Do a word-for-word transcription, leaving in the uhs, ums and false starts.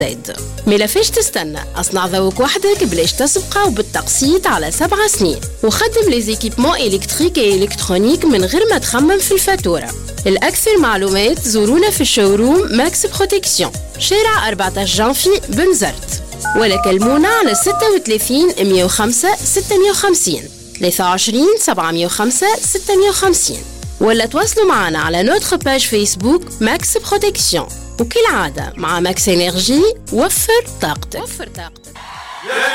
زايد. ملفاش تستنى، اصنع ذوق وحدك بلاش تسبقه وبالتقسيط على سبع سنين، وخدم لي زيكيبمون إلكتريك إلكترونيك من غير ما تخمم في الفاتورة. الأكثر معلومات زورونا في الشوروم ماكس بروتكسيون، شارع أربعة عشر جانفي بنزرت، ولا كلمونا على ستة وثلاثين مية وخمسة ستمية وخمسين ثلاثة وعشرين سبعمية وخمسة ستمية وخمسين، ولا تواصلوا معنا على نوتر باج فيسبوك ماكس بروتكسيون. وكالعادة مع ماكس انرجي وفر طاقتك. وفر طاقتك.